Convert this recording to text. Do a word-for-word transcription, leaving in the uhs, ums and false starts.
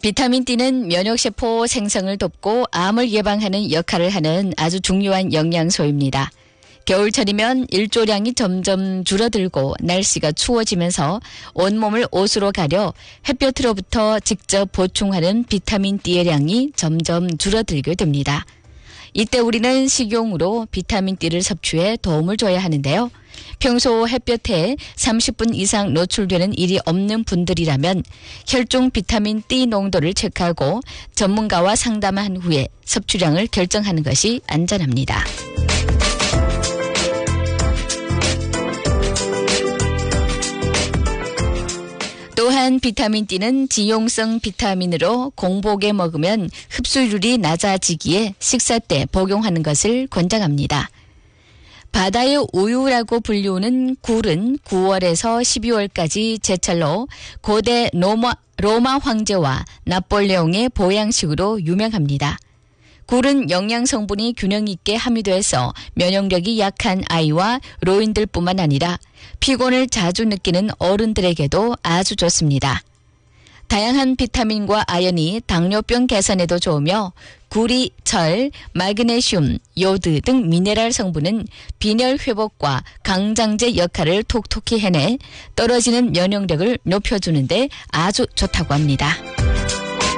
비타민 D는 면역세포 생성을 돕고 암을 예방하는 역할을 하는 아주 중요한 영양소입니다. 겨울철이면 일조량이 점점 줄어들고 날씨가 추워지면서 온몸을 옷으로 가려 햇볕으로부터 직접 보충하는 비타민 D의 량이 점점 줄어들게 됩니다. 이때 우리는 식용으로 비타민 D를 섭취해 도움을 줘야 하는데요. 평소 햇볕에 삼십 분 이상 노출되는 일이 없는 분들이라면 혈중 비타민 D 농도를 체크하고 전문가와 상담한 후에 섭취량을 결정하는 것이 안전합니다. 또한 비타민 D는 지용성 비타민으로 공복에 먹으면 흡수율이 낮아지기에 식사 때 복용하는 것을 권장합니다. 바다의 우유라고 불리우는 굴은 구월에서 십이월까지 제철로 고대 로마, 로마 황제와 나폴레옹의 보양식으로 유명합니다. 굴은 영양 성분이 균형 있게 함유돼서 면역력이 약한 아이와 노인들뿐만 아니라 피곤을 자주 느끼는 어른들에게도 아주 좋습니다. 다양한 비타민과 아연이 당뇨병 개선에도 좋으며 구리, 철, 마그네슘, 요드 등 미네랄 성분은 빈혈 회복과 강장제 역할을 톡톡히 해내 떨어지는 면역력을 높여주는 데 아주 좋다고 합니다.